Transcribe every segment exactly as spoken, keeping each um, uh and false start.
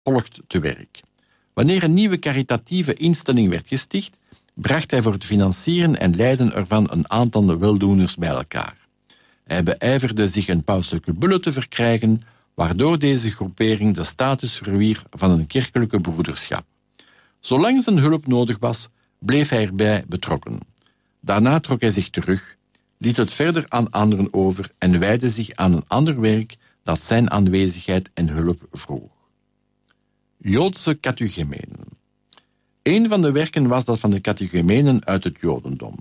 volgt te werk. Wanneer een nieuwe caritatieve instelling werd gesticht, bracht hij voor het financieren en leiden ervan een aantal weldoeners bij elkaar. Hij beijverde zich een pauselijke bulle te verkrijgen, waardoor deze groepering de status verwierf van een kerkelijke broederschap. Zolang zijn hulp nodig was, bleef hij erbij betrokken. Daarna trok hij zich terug, liet het verder aan anderen over en wijdde zich aan een ander werk dat zijn aanwezigheid en hulp vroeg. Joodse catechumenen. Een van de werken was dat van de catechumenen uit het Jodendom.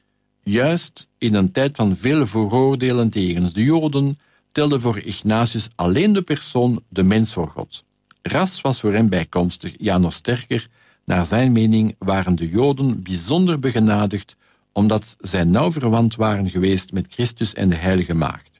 Juist in een tijd van veel vooroordelen tegen de Joden telde voor Ignatius alleen de persoon, de mens voor God. Ras was voor hem bijkomstig, ja nog sterker. Naar zijn mening waren de Joden bijzonder begenadigd omdat zij nauw verwant waren geweest met Christus en de Heilige Maagd.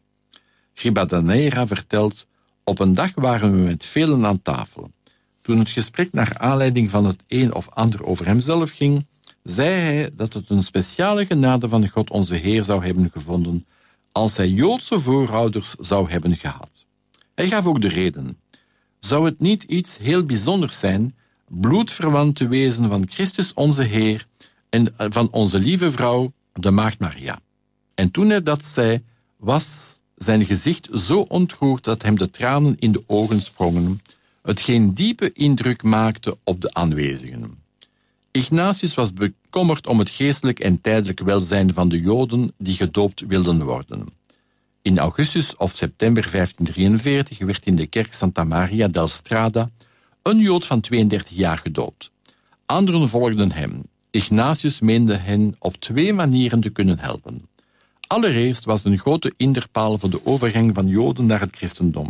Ribadeneira vertelt: op een dag waren we met velen aan tafel. Toen het gesprek naar aanleiding van het een of ander over hemzelf ging, zei hij dat het een speciale genade van God onze Heer zou hebben gevonden als hij Joodse voorouders zou hebben gehad. Hij gaf ook de reden. Zou het niet iets heel bijzonders zijn bloedverwant te wezen van Christus onze Heer en van onze lieve vrouw, de Maagd Maria? En toen hij dat zei, was zijn gezicht zo ontroerd dat hem de tranen in de ogen sprongen, hetgeen diepe indruk maakte op de aanwezigen. Ignatius was bekommerd om het geestelijk en tijdelijk welzijn van de Joden die gedoopt wilden worden. In augustus of september vijftiendrieënveertig werd in de kerk Santa Maria del Strada een Jood van tweeëndertig jaar gedoopt. Anderen volgden hem. Ignatius meende hen op twee manieren te kunnen helpen. Allereerst was een grote hinderpaal voor de overgang van Joden naar het christendom.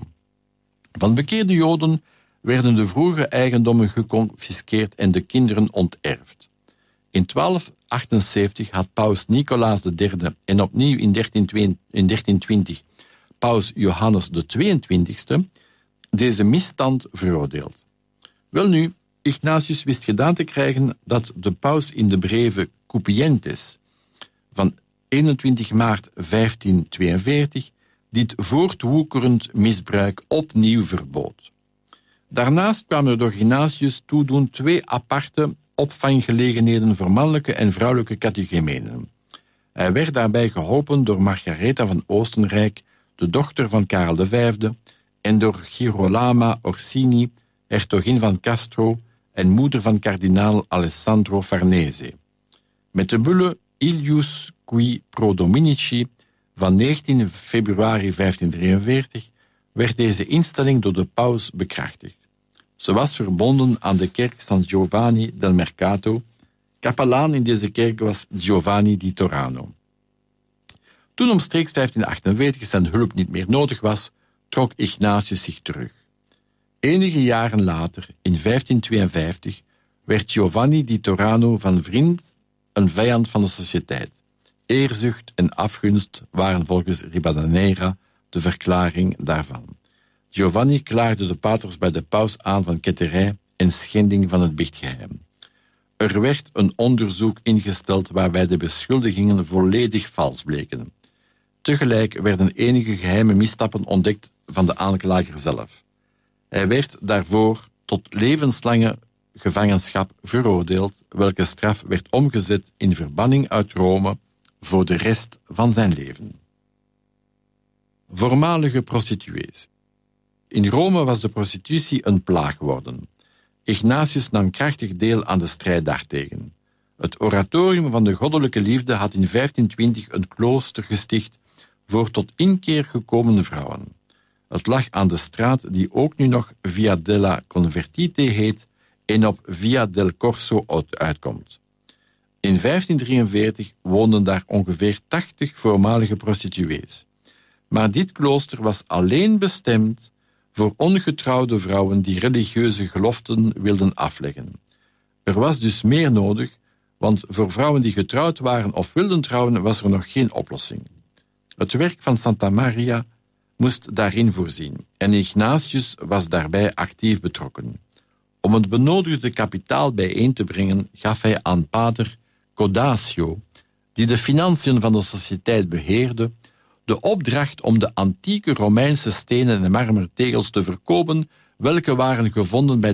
Van bekeerde Joden werden de vroege eigendommen geconfiskeerd en de kinderen onterfd. In twaalf achtenzeventig had paus Nicolaas de derde en opnieuw in dertien twintig paus Johannes de tweeëntwintigste deze misstand veroordeeld. Welnu, Ignatius wist gedaan te krijgen dat de paus in de breve Cupientes van eenentwintig maart vijftienhonderdtweeënveertig dit voortwoekerend misbruik opnieuw verbood. Daarnaast kwamen er door Ignatius toedoen twee aparte opvanggelegenheden voor mannelijke en vrouwelijke catechumenen. Hij werd daarbij geholpen door Margaretha van Oostenrijk, de dochter van Karel de Vijfde, en door Girolama Orsini, hertogin van Castro en moeder van kardinaal Alessandro Farnese. Met de bulle Ilius Qui Pro Dominici van negentien februari vijftienhonderddrieënveertig werd deze instelling door de paus bekrachtigd. Ze was verbonden aan de kerk San Giovanni del Mercato. Kapelaan in deze kerk was Giovanni di Torano. Toen omstreeks vijftienhonderdachtenveertig zijn hulp niet meer nodig was, trok Ignatius zich terug. Enige jaren later, in vijftienhonderdtweeënvijftig, werd Giovanni di Torano van vriend een vijand van de sociëteit. Eerzucht en afgunst waren volgens Ribadeneira de verklaring daarvan. Giovanni klaagde de paters bij de paus aan van ketterij en schending van het biechtgeheim. Er werd een onderzoek ingesteld waarbij de beschuldigingen volledig vals bleken. Tegelijk werden enige geheime misstappen ontdekt van de aanklager zelf. Hij werd daarvoor tot levenslange gevangenschap veroordeeld, welke straf werd omgezet in verbanning uit Rome voor de rest van zijn leven. Voormalige prostituees. In Rome was de prostitutie een plaag geworden. Ignatius nam krachtig deel aan de strijd daartegen. Het oratorium van de goddelijke liefde had in vijftienhonderdtwintig een klooster gesticht voor tot inkeer gekomen vrouwen. Het lag aan de straat die ook nu nog Via della Convertite heet en op Via del Corso uitkomt. In vijftienhonderddrieënveertig woonden daar ongeveer tachtig voormalige prostituees. Maar dit klooster was alleen bestemd voor ongetrouwde vrouwen die religieuze geloften wilden afleggen. Er was dus meer nodig, want voor vrouwen die getrouwd waren of wilden trouwen was er nog geen oplossing. Het werk van Santa Maria moest daarin voorzien en Ignatius was daarbij actief betrokken. Om het benodigde kapitaal bijeen te brengen gaf hij aan pater Codacio, die de financiën van de sociëteit beheerde, de opdracht om de antieke Romeinse stenen en marmertegels te verkopen welke waren gevonden bij